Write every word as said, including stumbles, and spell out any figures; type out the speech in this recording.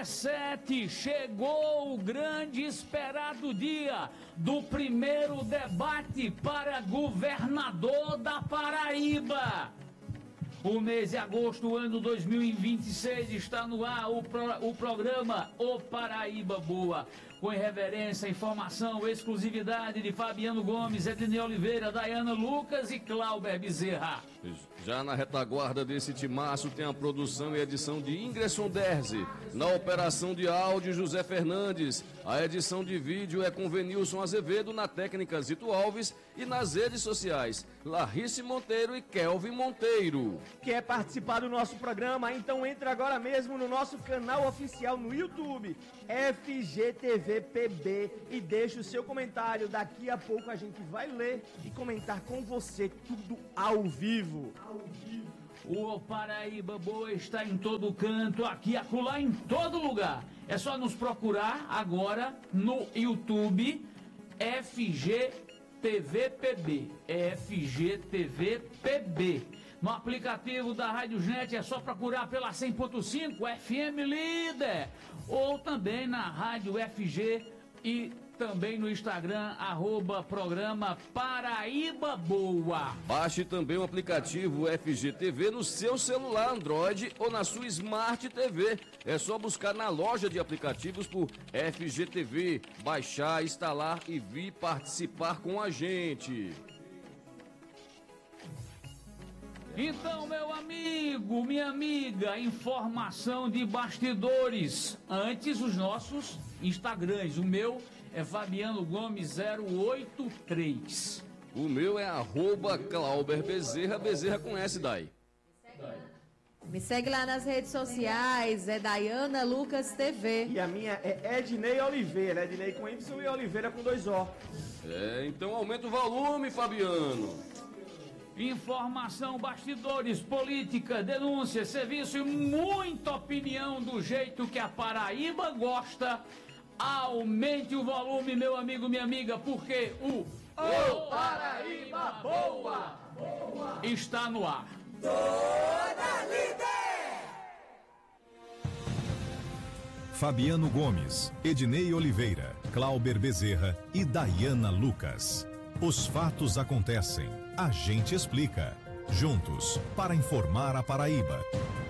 é sete, chegou o grande esperado dia do primeiro debate para governador da Paraíba. O mês de agosto, ano dois mil e vinte e seis, está no ar o, pro, o programa O Paraíba Boa. Com irreverência, informação, exclusividade de Fabiano Gomes, Ednei Oliveira, Dayana Lucas e Clauber Bezerra. Já na retaguarda desse timaço tem a produção e edição de Ingresson Derzi. Na operação de áudio, José Fernandes. A edição de vídeo é com Venilson Azevedo, na técnica Zito Alves e nas redes sociais, Larrice Monteiro e Kelvin Monteiro. Quer participar do nosso programa? Então entra agora mesmo no nosso canal oficial no YouTube, F G T V P B, e deixa o seu comentário. Daqui a pouco a gente vai ler e comentar com você, tudo ao vivo. O Paraíba Boa está em todo canto, aqui, acolá, em todo lugar. É só nos procurar agora no YouTube, F G T V P B, F G T V P B. No aplicativo da Rádio Net é só procurar pela cem ponto cinco F M Líder, ou também na Rádio F G e também no Instagram, arroba programa Paraíba Boa. Baixe também o aplicativo F G T V no seu celular Android ou na sua Smart T V. É só buscar na loja de aplicativos por F G T V, baixar, instalar e vir participar com a gente. Então, meu amigo, minha amiga, informação de bastidores. Antes, os nossos Instagrams. O meu é Fabiano Gomes zero oito três. O meu é arroba Clauber Bezerra, Bezerra com S, Dai. Me segue lá nas redes sociais, é Dayana Lucas T V. E a minha é Ednei Oliveira, Ednei com Y e Oliveira com dois O. É, então aumenta o volume, Fabiano. Informação, bastidores, política, denúncia, serviço e muita opinião do jeito que a Paraíba gosta. Aumente o volume, meu amigo, minha amiga, porque o O Paraíba Boa, Boa está no ar. Toda líder! Fabiano Gomes, Ednei Oliveira, Clauber Bezerra e Dayana Lucas. Os fatos acontecem, a gente explica. Juntos para informar a Paraíba.